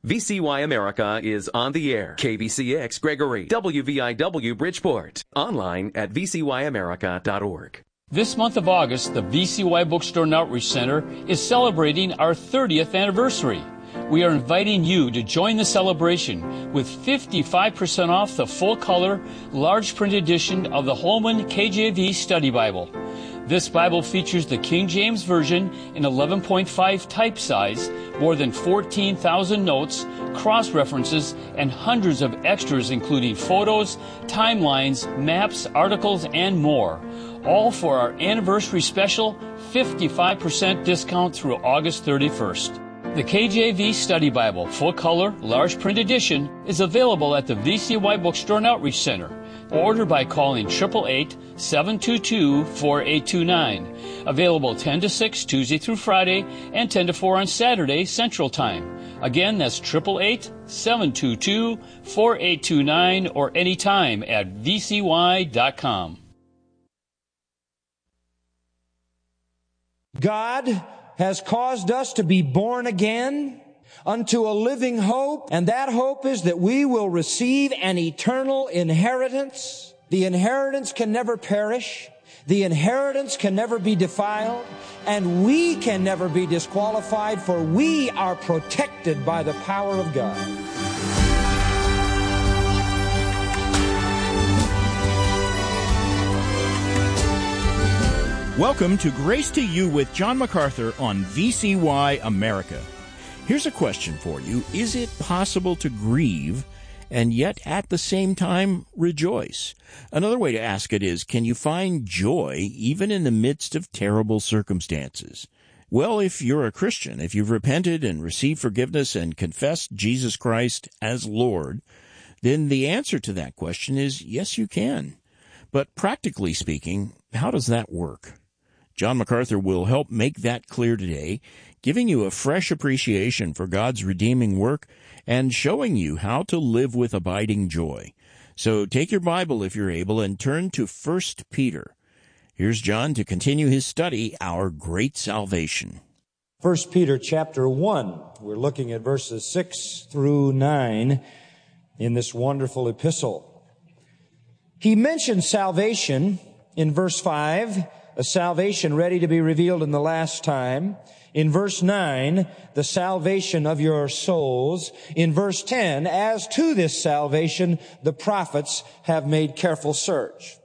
VCY America is on the air. KBCX Gregory, WVIW Bridgeport. Online at vcyamerica.org. This month of August, the VCY Bookstore and Outreach Center is celebrating our 30th anniversary. We are inviting you to join the celebration with 55% off the full-color, large print edition of the Holman KJV Study Bible. This Bible features the King James Version in 11.5 type size, more than 14,000 notes, cross-references, and hundreds of extras including photos, timelines, maps, articles, and more. All for our anniversary special 55% discount through August 31st. The KJV Study Bible, full color, large print edition, is available at the VCY Bookstore and Outreach Center. Order by calling 888-722-4829. Available 10 to 6 Tuesday through Friday and 10 to 4 on Saturday Central Time. Again, that's 888-722-4829 or anytime at vcy.com. God has caused us to be born again unto a living hope, and that hope is that we will receive an eternal inheritance. The inheritance can never perish. The inheritance can never be defiled, and we can never be disqualified, for we are protected by the power of God. Welcome to Grace to You with John MacArthur on VCY America. Here's a question for you. Is it possible to grieve and yet at the same time rejoice? Another way to ask it is, can you find joy even in the midst of terrible circumstances? Well, if you're a Christian, if you've repented and received forgiveness and confessed Jesus Christ as Lord, then the answer to that question is yes, you can. But practically speaking, how does that work? John MacArthur will help make that clear today, giving you a fresh appreciation for God's redeeming work and showing you how to live with abiding joy. So take your Bible if you're able and turn to 1 Peter. Here's John to continue his study, Our Great Salvation. 1 Peter chapter 1. We're looking at verses 6 through 9 in this wonderful epistle. He mentions salvation in verse 5, a salvation ready to be revealed in the last time. In verse 9, the salvation of your souls. In verse 10, as to this salvation, the prophets have made careful search.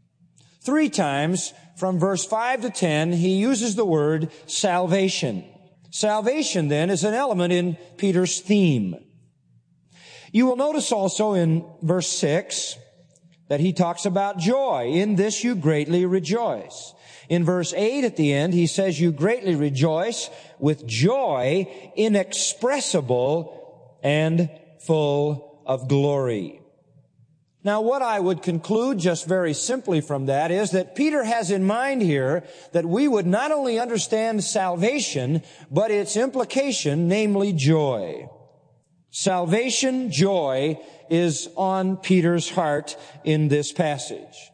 3 times from verse 5 to 10, he uses the word salvation. Salvation, then, is an element in Peter's theme. You will notice also in verse 6 that he talks about joy. In this you greatly rejoice. In verse 8 at the end, he says, you greatly rejoice with joy inexpressible and full of glory. Now, what I would conclude just very simply from that is that Peter has in mind here that we would not only understand salvation, but its implication, namely joy. Salvation, joy, is on Peter's heart in this passage.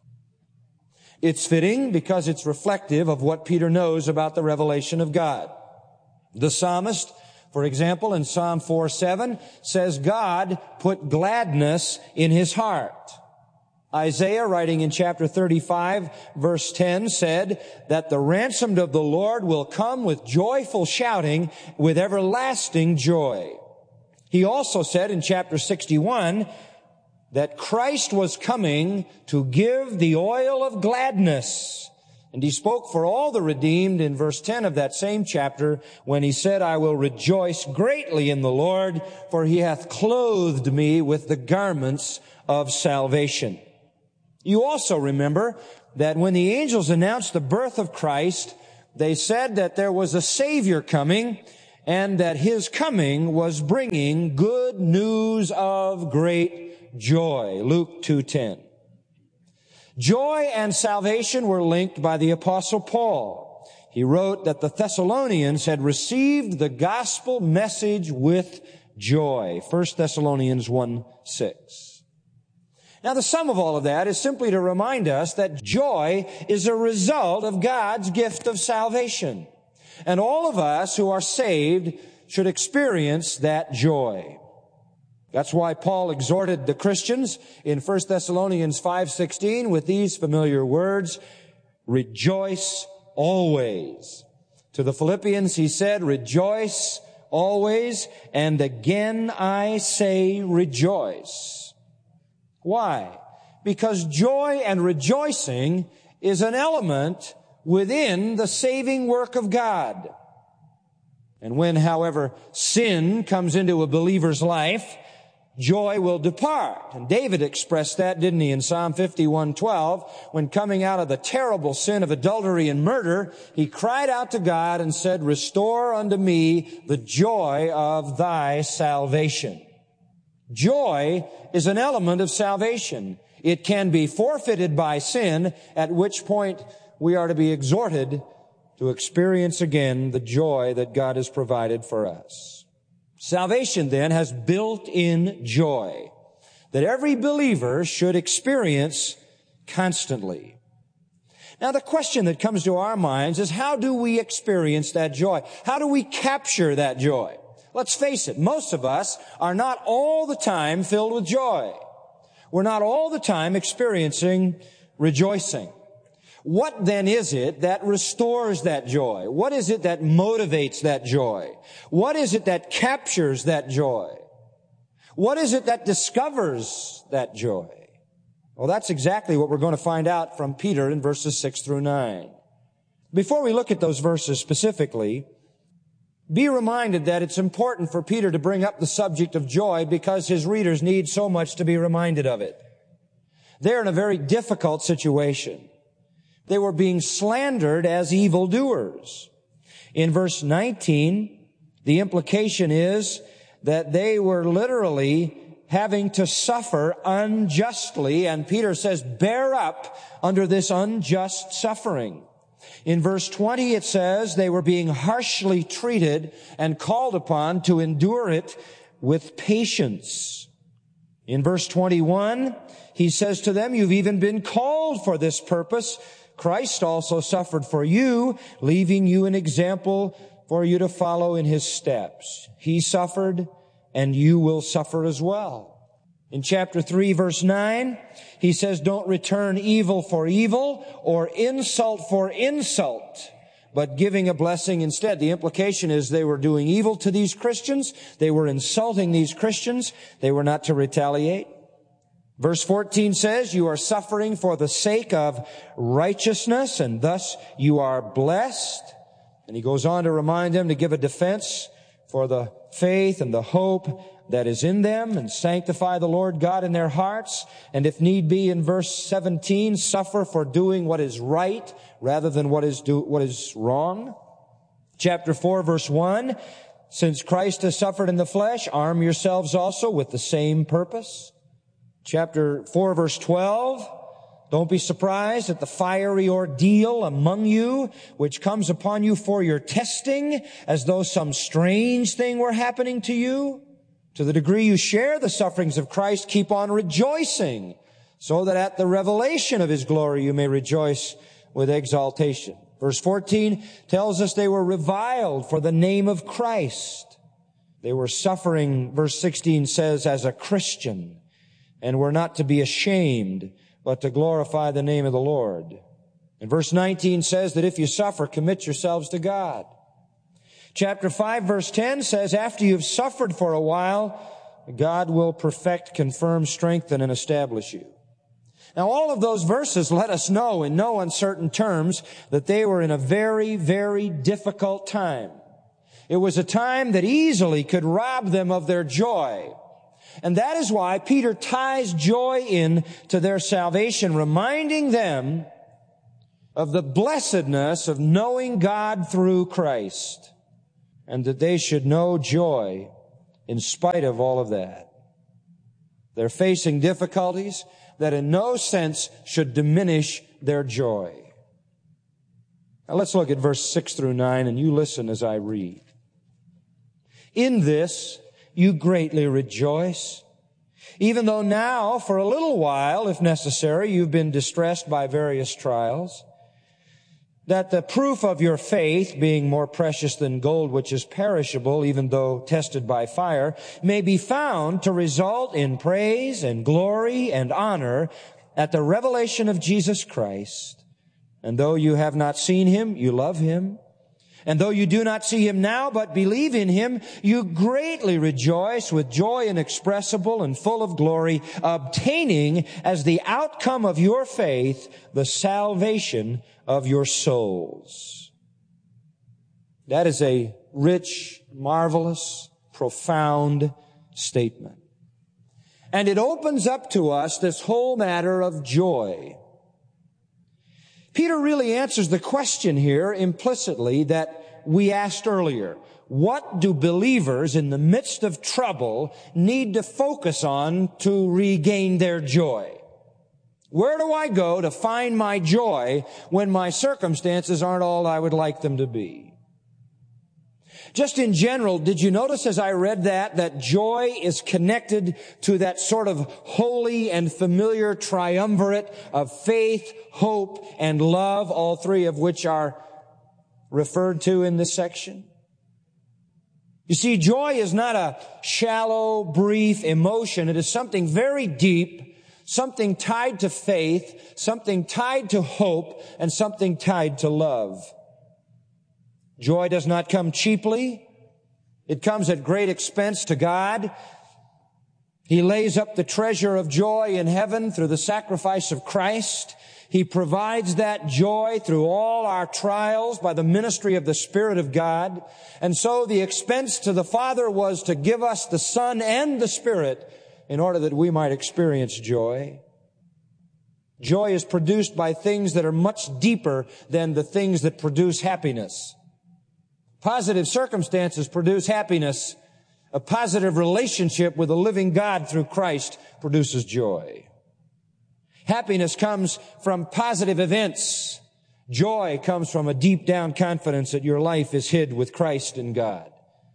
It's fitting because it's reflective of what Peter knows about the revelation of God. The psalmist, for example, in Psalm 4:7, says God put gladness in his heart. Isaiah, writing in chapter 35, verse 10, said that the ransomed of the Lord will come with joyful shouting, with everlasting joy. He also said in chapter 61 that Christ was coming to give the oil of gladness. And he spoke for all the redeemed in verse 10 of that same chapter when he said, I will rejoice greatly in the Lord, for he hath clothed me with the garments of salvation. You also remember that when the angels announced the birth of Christ, they said that there was a Savior coming, and that his coming was bringing good news of great joy. Luke 2:10. Joy and salvation were linked by the Apostle Paul. He wrote that the Thessalonians had received the gospel message with joy. 1 Thessalonians 1:6. Now, the sum of all of that is simply to remind us that joy is a result of God's gift of salvation. And all of us who are saved should experience that joy. That's why Paul exhorted the Christians in 1 Thessalonians 5:16 with these familiar words, rejoice always. To the Philippians he said, rejoice always, and again I say rejoice. Why? Because joy and rejoicing is an element within the saving work of God. And when, however, sin comes into a believer's life, joy will depart. And David expressed that, didn't he, in Psalm 51:12, when coming out of the terrible sin of adultery and murder, he cried out to God and said, restore unto me the joy of thy salvation. Joy is an element of salvation. It can be forfeited by sin, at which point we are to be exhorted to experience again the joy that God has provided for us. Salvation, then, has built-in joy that every believer should experience constantly. Now, the question that comes to our minds is, how do we experience that joy? How do we capture that joy? Let's face it, most of us are not all the time filled with joy. We're not all the time experiencing rejoicing. What then is it that restores that joy? What is it that motivates that joy? What is it that captures that joy? What is it that discovers that joy? Well, that's exactly what we're going to find out from Peter in verses 6 through 9. Before we look at those verses specifically, be reminded that it's important for Peter to bring up the subject of joy because his readers need so much to be reminded of it. They're in a very difficult situation. They were being slandered as evildoers. In verse 19, the implication is that they were literally having to suffer unjustly, and Peter says, bear up under this unjust suffering. In verse 20, it says they were being harshly treated and called upon to endure it with patience. In verse 21, he says to them, you've even been called for this purpose. Christ also suffered for you, leaving you an example for you to follow in his steps. He suffered, and you will suffer as well. In chapter 3, verse 9, he says, don't return evil for evil or insult for insult, but giving a blessing instead. The implication is they were doing evil to these Christians. They were insulting these Christians. They were not to retaliate. Verse 14 says, you are suffering for the sake of righteousness, and thus you are blessed. And he goes on to remind them to give a defense for the faith and the hope that is in them, and sanctify the Lord God in their hearts. And if need be, in verse 17, suffer for doing what is right rather than what is wrong. Chapter 4, verse 1, since Christ has suffered in the flesh, arm yourselves also with the same purpose. Chapter 4, verse 12, don't be surprised at the fiery ordeal among you, which comes upon you for your testing, as though some strange thing were happening to you. To the degree you share the sufferings of Christ, keep on rejoicing, so that at the revelation of his glory you may rejoice with exaltation. Verse 14 tells us they were reviled for the name of Christ. They were suffering, verse 16 says, as a Christian, and were not to be ashamed, but to glorify the name of the Lord. And verse 19 says that if you suffer, commit yourselves to God. Chapter 5, verse 10 says, after you've suffered for a while, God will perfect, confirm, strengthen, and establish you. Now, all of those verses let us know in no uncertain terms that they were in a very, very difficult time. It was a time that easily could rob them of their joy. And that is why Peter ties joy in to their salvation, reminding them of the blessedness of knowing God through Christ, and that they should know joy in spite of all of that. They're facing difficulties that in no sense should diminish their joy. Now let's look at verse 6 through 9, and you listen as I read. In this you greatly rejoice, even though now, for a little while, if necessary, you've been distressed by various trials, that the proof of your faith, being more precious than gold which is perishable, even though tested by fire, may be found to result in praise and glory and honor at the revelation of Jesus Christ. And though you have not seen him, you love him. And though you do not see him now, but believe in him, you greatly rejoice with joy inexpressible and full of glory, obtaining as the outcome of your faith the salvation of your souls. That is a rich, marvelous, profound statement. And it opens up to us this whole matter of joy. Peter really answers the question here implicitly that we asked earlier. What do believers in the midst of trouble need to focus on to regain their joy? Where do I go to find my joy when my circumstances aren't all I would like them to be? Just in general, did you notice as I read that joy is connected to that sort of holy and familiar triumvirate of faith, hope, and love, all three of which are referred to in this section? You see, joy is not a shallow, brief emotion. It is something very deep, something tied to faith, something tied to hope, and something tied to love. Joy does not come cheaply. It comes at great expense to God. He lays up the treasure of joy in heaven through the sacrifice of Christ. He provides that joy through all our trials by the ministry of the Spirit of God. And so the expense to the Father was to give us the Son and the Spirit in order that we might experience joy. Joy is produced by things that are much deeper than the things that produce happiness. Positive circumstances produce happiness. A positive relationship with a living God through Christ produces joy. Happiness comes from positive events. Joy comes from a deep down confidence that your life is hid with Christ in God.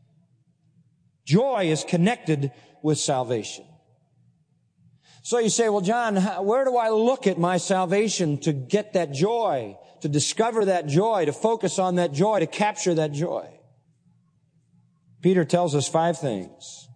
Joy is connected with salvation. So you say, well, John, where do I look at my salvation to get that joy, to discover that joy, to focus on that joy, to capture that joy? Peter tells us 5 things.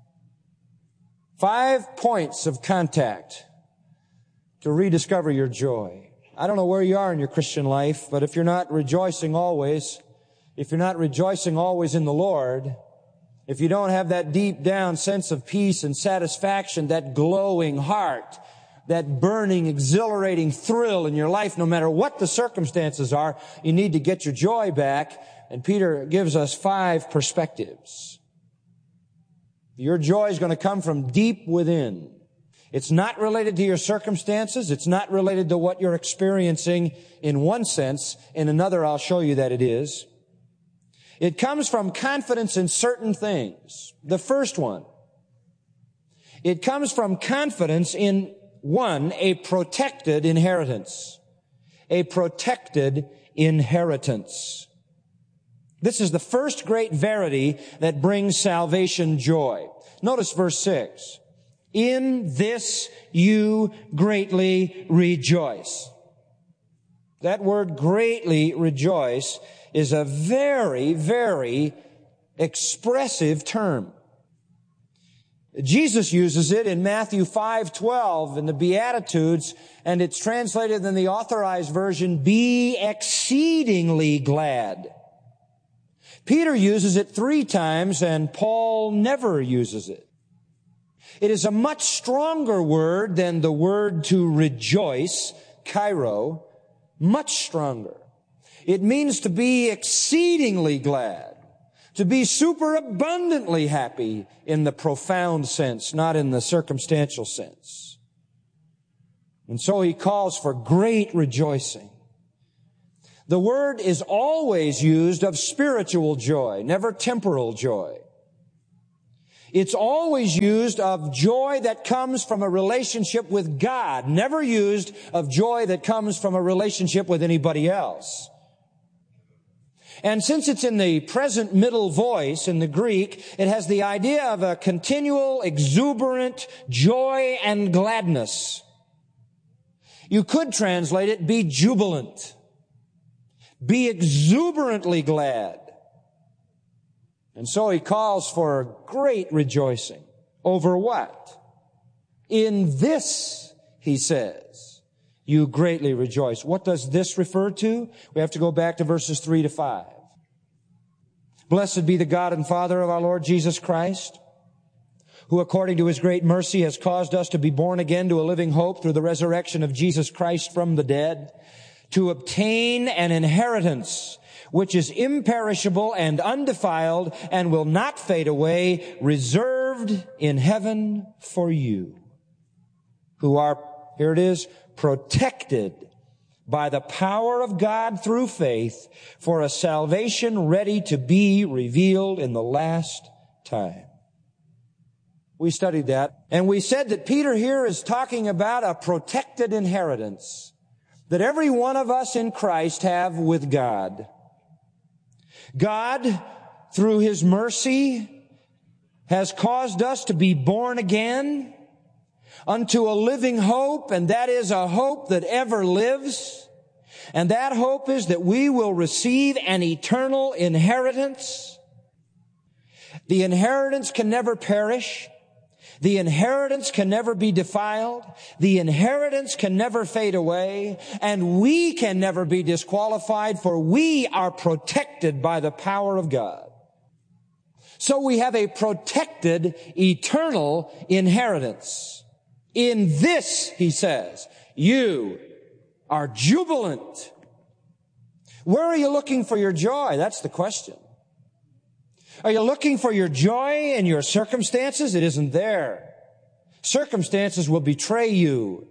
5 points of contact to rediscover your joy. I don't know where you are in your Christian life, but if you're not rejoicing always in the Lord, if you don't have that deep down sense of peace and satisfaction, that glowing heart, that burning, exhilarating thrill in your life, no matter what the circumstances are, you need to get your joy back. And Peter gives us 5 perspectives. Your joy is going to come from deep within. It's not related to your circumstances. It's not related to what you're experiencing in one sense. In another, I'll show you that it is. It comes from confidence in certain things. The first one, it comes from confidence in, 1, a protected inheritance. A protected inheritance. This is the first great verity that brings salvation joy. Notice verse 6. In this you greatly rejoice. That word greatly rejoice is a very, very expressive term. Jesus uses it in Matthew 5:12 in the Beatitudes, and it's translated in the Authorized Version, be exceedingly glad. Peter uses it 3 times, and Paul never uses it. It is a much stronger word than the word to rejoice, kairo, much stronger. It means to be exceedingly glad, to be superabundantly happy in the profound sense, not in the circumstantial sense. And so he calls for great rejoicing. The word is always used of spiritual joy, never temporal joy. It's always used of joy that comes from a relationship with God, never used of joy that comes from a relationship with anybody else. And since it's in the present middle voice in the Greek, it has the idea of a continual, exuberant joy and gladness. You could translate it, be jubilant. Be exuberantly glad. And so he calls for great rejoicing. Over what? In this, he says, you greatly rejoice. What does this refer to? We have to go back to verses 3 to 5. Blessed be the God and Father of our Lord Jesus Christ, who according to his great mercy has caused us to be born again to a living hope through the resurrection of Jesus Christ from the dead, to obtain an inheritance which is imperishable and undefiled and will not fade away, reserved in heaven for you, who are, here it is, protected by the power of God through faith for a salvation ready to be revealed in the last time. We studied that, and we said that Peter here is talking about a protected inheritance that every one of us in Christ have with God. God, through his mercy, has caused us to be born again unto a living hope, and that is a hope that ever lives. And that hope is that we will receive an eternal inheritance. The inheritance can never perish. The inheritance can never be defiled. The inheritance can never fade away. And we can never be disqualified, for we are protected by the power of God. So we have a protected, eternal inheritance. In this, he says, you are jubilant. Where are you looking for your joy? That's the question. Are you looking for your joy in your circumstances? It isn't there. Circumstances will betray you.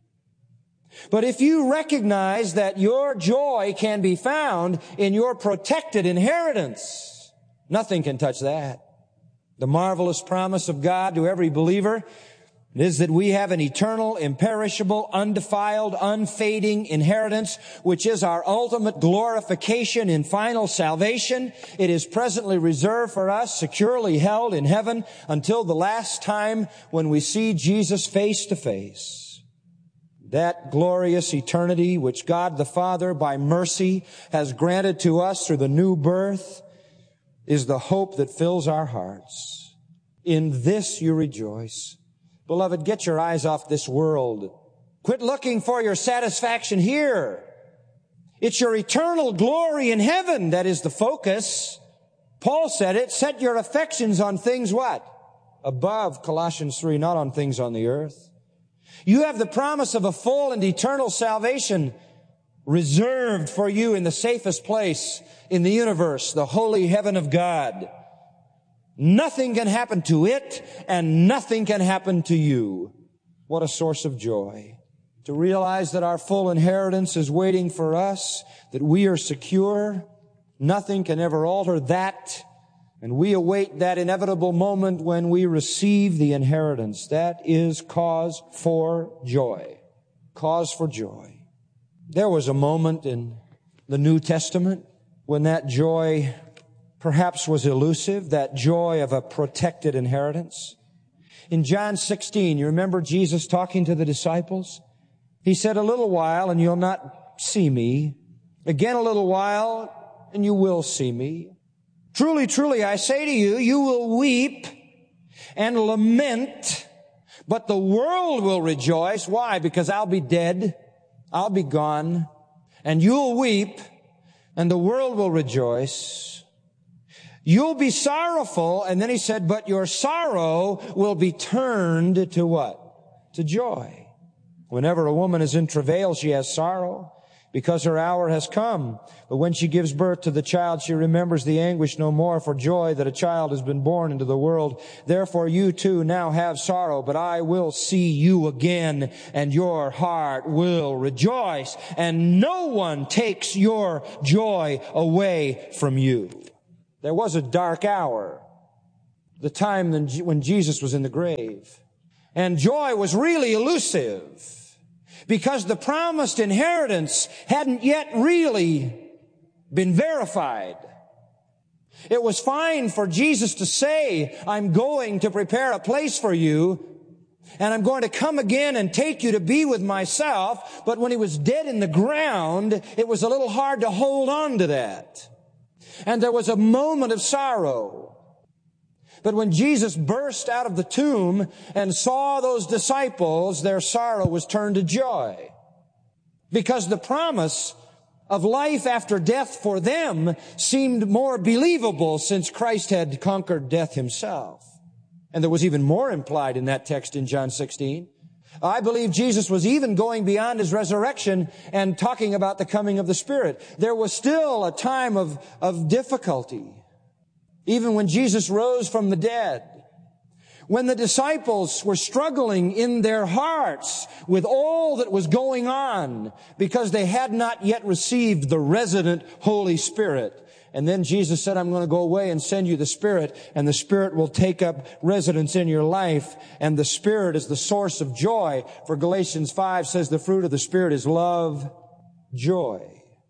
But if you recognize that your joy can be found in your protected inheritance, nothing can touch that. The marvelous promise of God to every believer is that we have an eternal, imperishable, undefiled, unfading inheritance, which is our ultimate glorification in final salvation. It is presently reserved for us, securely held in heaven until the last time when we see Jesus face to face. That glorious eternity which God the Father, by mercy, has granted to us through the new birth is the hope that fills our hearts. In this you rejoice. Beloved, get your eyes off this world. Quit looking for your satisfaction here. It's your eternal glory in heaven that is the focus. Paul said it, set your affections on things what? Above, Colossians 3, not on things on the earth. You have the promise of a full and eternal salvation reserved for you in the safest place in the universe, the holy heaven of God. Nothing can happen to it, and nothing can happen to you. What a source of joy. To realize that our full inheritance is waiting for us, that we are secure. Nothing can ever alter that. And we await that inevitable moment when we receive the inheritance. That is cause for joy. Cause for joy. There was a moment in the New Testament when that joy perhaps was elusive, that joy of a protected inheritance. In John 16, you remember Jesus talking to the disciples? He said, a little while and you'll not see me. Again, a little while and you will see me. Truly, truly, I say to you, you will weep and lament, but the world will rejoice. Why? Because I'll be dead, I'll be gone, and you'll weep and the world will rejoice. You'll be sorrowful, and then he said, but your sorrow will be turned to what? To joy. Whenever a woman is in travail, she has sorrow because her hour has come. But when she gives birth to the child, she remembers the anguish no more for joy that a child has been born into the world. Therefore you too now have sorrow, but I will see you again, and your heart will rejoice, and no one takes your joy away from you. There was a dark hour, the time when Jesus was in the grave. And joy was really elusive because the promised inheritance hadn't yet really been verified. It was fine for Jesus to say, I'm going to prepare a place for you And I'm going to come again and take you to be with myself. But when he was dead in the ground, it was a little hard to hold on to that. And there was a moment of sorrow. But when Jesus burst out of the tomb and saw those disciples, their sorrow was turned to joy. Because the promise of life after death for them seemed more believable since Christ had conquered death himself. And there was even more implied in that text in John 16. I believe Jesus was even going beyond his resurrection and talking about the coming of the Spirit. There was still a time of difficulty, even when Jesus rose from the dead. When the disciples were struggling in their hearts with all that was going on because they had not yet received the resident Holy Spirit. And then Jesus said, I'm going to go away and send you the Spirit, and the Spirit will take up residence in your life, and the Spirit is the source of joy. For Galatians 5 says the fruit of the Spirit is love, joy.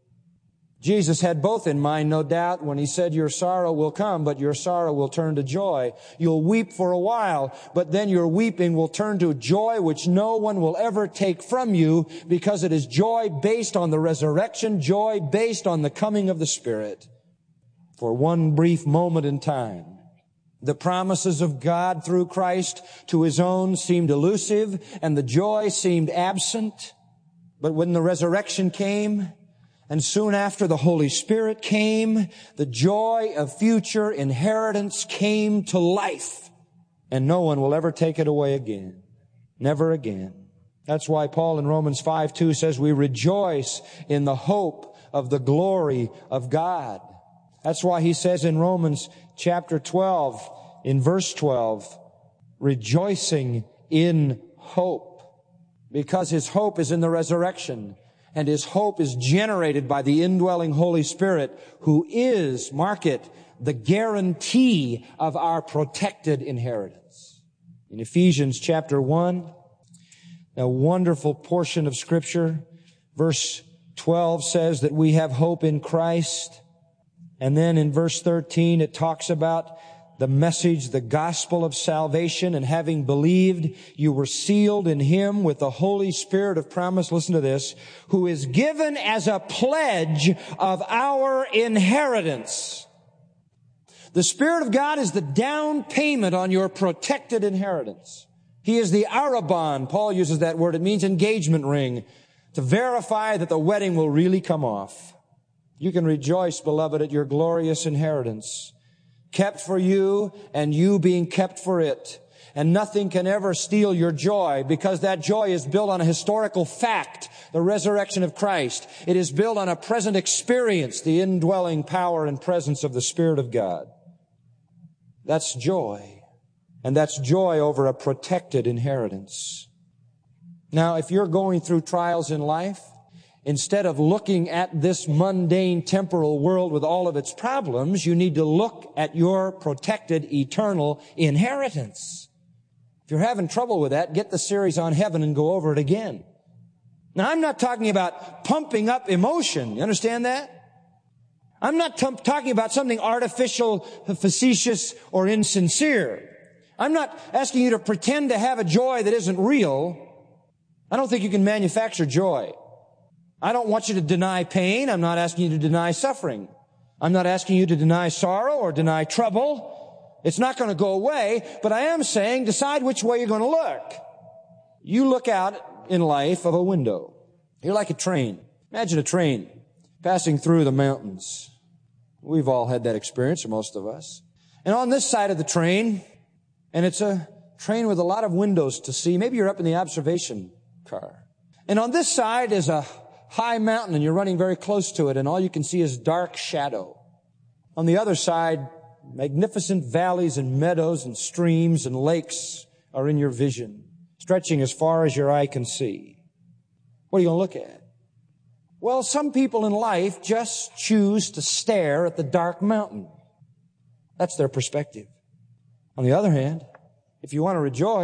Jesus had both in mind, no doubt, when he said, your sorrow will come, but your sorrow will turn to joy. You'll weep for a while, but then your weeping will turn to joy which no one will ever take from you, because it is joy based on the resurrection, joy based on the coming of the Spirit. For one brief moment in time, the promises of God through Christ to his own seemed elusive, and the joy seemed absent. But when the resurrection came, and soon after the Holy Spirit came, the joy of future inheritance came to life. And no one will ever take it away again. Never again. That's why Paul in Romans 5:2 says we rejoice in the hope of the glory of God. That's why he says in Romans chapter 12, in verse 12, rejoicing in hope. Because his hope is in the resurrection. And his hope is generated by the indwelling Holy Spirit, who is, mark it, the guarantee of our protected inheritance. In Ephesians chapter 1, a wonderful portion of Scripture, verse 12 says that we have hope in Christ. And then in verse 13, it talks about the message, the gospel of salvation, and having believed, you were sealed in him with the Holy Spirit of promise. Listen to this, who is given as a pledge of our inheritance. The Spirit of God is the down payment on your protected inheritance. He is the arrabon. Paul uses that word. It means engagement ring, to verify that the wedding will really come off. You can rejoice, beloved, at your glorious inheritance, kept for you and you being kept for it. And nothing can ever steal your joy, because that joy is built on a historical fact, the resurrection of Christ. It is built on a present experience, the indwelling power and presence of the Spirit of God. That's joy. And that's joy over a protected inheritance. Now, if you're going through trials in life, instead of looking at this mundane temporal world with all of its problems, you need to look at your protected eternal inheritance. If you're having trouble with that, get the series on heaven and go over it again. Now, I'm not talking about pumping up emotion. You understand that? I'm not talking about something artificial, facetious, or insincere. I'm not asking you to pretend to have a joy that isn't real. I don't think you can manufacture joy. I don't want you to deny pain. I'm not asking you to deny suffering. I'm not asking you to deny sorrow or deny trouble. It's not going to go away, but I am saying decide which way you're going to look. You look out in life of a window. You're like a train. Imagine a train passing through the mountains. We've all had that experience, most of us. And on this side of the train, and it's a train with a lot of windows to see. Maybe you're up in the observation car. And on this side is a high mountain, and you're running very close to it, and all you can see is dark shadow. On the other side, magnificent valleys and meadows and streams and lakes are in your vision, stretching as far as your eye can see. What are you going to look at? Well, some people in life just choose to stare at the dark mountain. That's their perspective. On the other hand, if you want to rejoice,